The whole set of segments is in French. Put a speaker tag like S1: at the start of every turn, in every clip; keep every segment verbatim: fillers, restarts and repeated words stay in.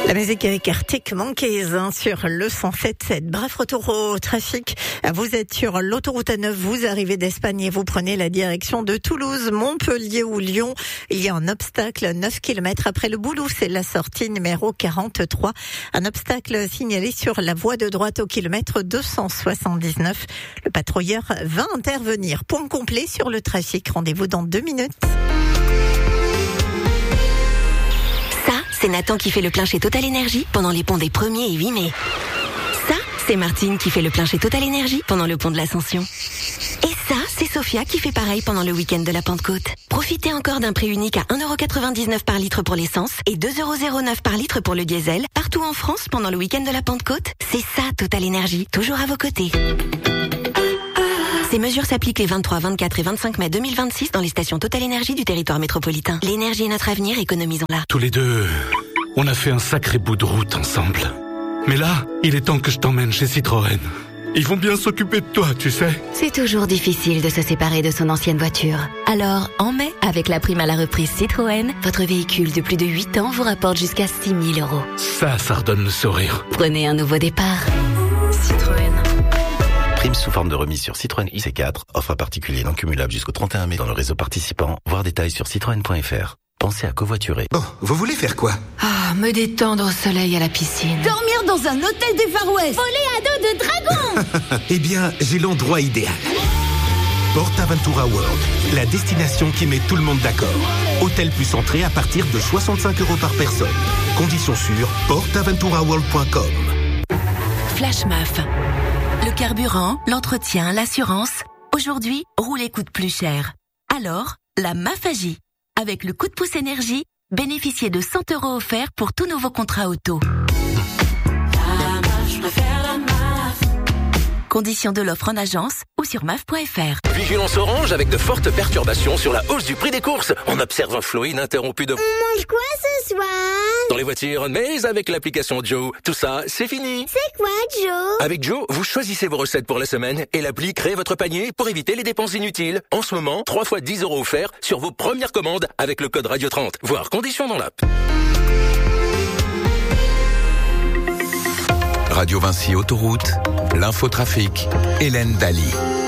S1: La musique avec Arctic Monkeys hein, sur le cent sept sept. Bref, retour au trafic. Vous êtes sur l'autoroute A neuf, vous arrivez d'Espagne et vous prenez la direction de Toulouse, Montpellier ou Lyon. Il y a un obstacle neuf kilomètres après le Boulou, c'est la sortie numéro quarante-trois. Un obstacle signalé sur la voie de droite au kilomètre deux cent soixante-dix-neuf. Le patrouilleur va intervenir. Point complet sur le trafic. Rendez-vous dans deux minutes.
S2: C'est Nathan qui fait le plein chez Total Énergie pendant les ponts des premier et huit mai. Ça, c'est Martine qui fait le plein chez Total Énergie pendant le pont de l'Ascension. Et ça, c'est Sophia qui fait pareil pendant le week-end de la Pentecôte. Profitez encore d'un prix unique à un euro quatre-vingt-dix-neuf par litre pour l'essence et deux euros zéro neuf par litre pour le diesel, partout en France pendant le week-end de la Pentecôte. C'est ça, Total Énergie, toujours à vos côtés. Ces mesures s'appliquent les vingt-trois, vingt-quatre et vingt-cinq mai deux mille vingt-six dans les stations Total Énergie du territoire métropolitain. L'énergie est notre avenir, économisons-la.
S3: Tous les deux, on a fait un sacré bout de route ensemble. Mais là, il est temps que je t'emmène chez Citroën. Ils vont bien s'occuper de toi, tu sais.
S2: C'est toujours difficile de se séparer de son ancienne voiture. Alors, en mai, avec la prime à la reprise Citroën, votre véhicule de plus de huit ans vous rapporte jusqu'à six mille euros.
S3: Ça, ça redonne le sourire.
S2: Prenez un nouveau départ. Citroën.
S4: Prime sous forme de remise sur Citroën I C quatre. Offre à particulier non cumulable jusqu'au trente et un mai dans le réseau participant. Voir détails sur citroën point f r. Pensez à covoiturer.
S5: Bon, vous voulez faire quoi?
S2: Ah, me détendre au soleil à la piscine.
S6: Dormir dans un hôtel des Far West. Voler à dos de dragon.
S5: Eh bien, j'ai l'endroit idéal. PortAventura World, la destination qui met tout le monde d'accord. Hôtel plus entrée à partir de soixante-cinq euros par personne. Conditions sur port aventura world point com.
S2: Flash M A F. Le carburant, l'entretien, l'assurance. Aujourd'hui, rouler coûte plus cher. Alors, la M A F agit. Avec le coup de pouce énergie, bénéficiez de cent euros offerts pour tout nouveau contrat auto. Conditions de l'offre en agence ou sur M A F point f r.
S7: Vigilance orange avec de fortes perturbations sur la hausse du prix des courses. On observe un flot ininterrompu de...
S8: On mange quoi ce soir?
S7: Dans les voitures, mais avec l'application Joe. Tout ça, c'est fini.
S8: C'est quoi Joe?
S7: Avec Joe, vous choisissez vos recettes pour la semaine et l'appli crée votre panier pour éviter les dépenses inutiles. En ce moment, trois fois dix euros offerts sur vos premières commandes avec le code Radio trente. Voir conditions dans l'app.
S9: Radio Vinci Autoroute, l'infotrafic, Hélène Daly.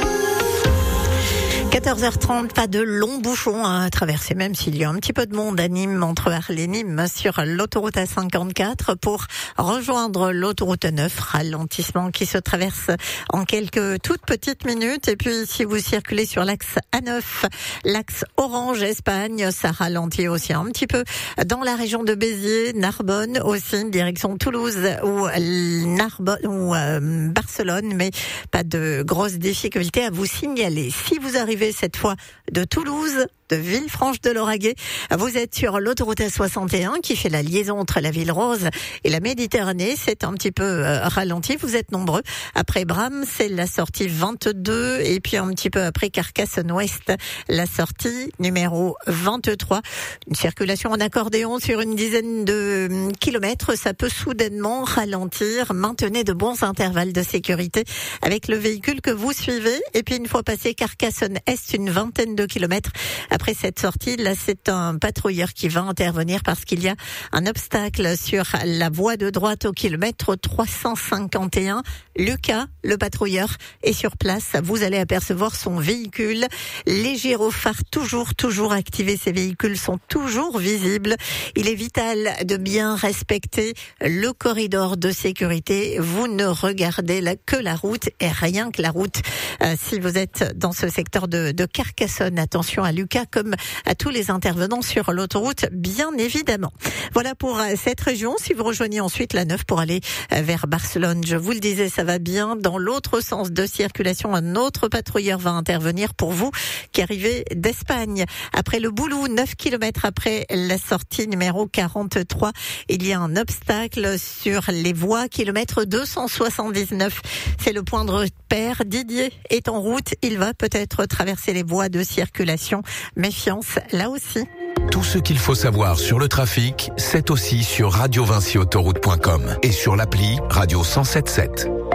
S1: quatorze heures trente, pas de longs bouchons à traverser, même s'il y a un petit peu de monde à Nîmes, entre Arles et Nîmes, sur l'autoroute A cinquante-quatre pour rejoindre l'autoroute A neuf. Ralentissement qui se traverse en quelques toutes petites minutes. Et puis, si vous circulez sur l'axe A neuf, l'axe Orange-Espagne, ça ralentit aussi un petit peu dans la région de Béziers, Narbonne aussi, direction Toulouse ou Narbonne ou euh, Barcelone, mais pas de grosses difficultés à vous signaler. Si vous arrivez cette fois de Toulouse, de Villefranche-de-Lauragais, vous êtes sur l'autoroute A soixante et un qui fait la liaison entre la Ville Rose et la Méditerranée. C'est un petit peu euh, ralenti, vous êtes nombreux. Après Bram, c'est la sortie vingt-deux et puis un petit peu après Carcassonne-Ouest, la sortie numéro vingt-trois. Une circulation en accordéon sur une dizaine de kilomètres, ça peut soudainement ralentir. Maintenez de bons intervalles de sécurité avec le véhicule que vous suivez. Et puis une fois passé Carcassonne-Est, une vingtaine de kilomètres après cette sortie, là, c'est un patrouilleur qui va intervenir parce qu'il y a un obstacle sur la voie de droite au kilomètre trois cent cinquante et un. Lucas, le patrouilleur, est sur place. Vous allez apercevoir son véhicule. Les gyrophares toujours, toujours activés. Ces véhicules sont toujours visibles. Il est vital de bien respecter le corridor de sécurité. Vous ne regardez là que la route et rien que la route. Euh, si vous êtes dans ce secteur de, de Carcassonne, attention à Lucas comme à tous les intervenants sur l'autoroute, bien évidemment. Voilà pour cette région. Si vous rejoignez ensuite la neuf pour aller vers Barcelone, je vous le disais, ça va bien. Dans l'autre sens de circulation, un autre patrouilleur va intervenir pour vous qui arrivez d'Espagne. Après le Boulou, neuf kilomètres après la sortie numéro quarante-trois, il y a un obstacle sur les voies, kilomètre deux cent soixante-dix-neuf. C'est le point de repère. Didier est en route. Il va peut-être traverser les voies de circulation. Méfiance là aussi.
S9: Tout ce qu'il faut savoir sur le trafic, c'est aussi sur radio vinci autoroute point com et sur l'appli Radio cent sept sept.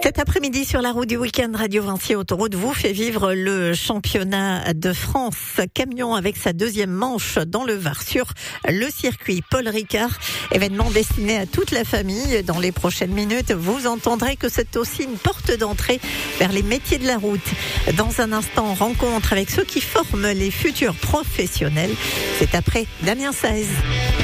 S1: Cet après-midi sur la route du week-end, Radio Vinci Autoroute vous fait vivre le championnat de France camion avec sa deuxième manche dans le Var sur le circuit Paul Ricard. Événement destiné à toute la famille. Dans les prochaines minutes, vous entendrez que c'est aussi une porte d'entrée vers les métiers de la route. Dans un instant, rencontre avec ceux qui forment les futurs professionnels. C'est après Damien Saez.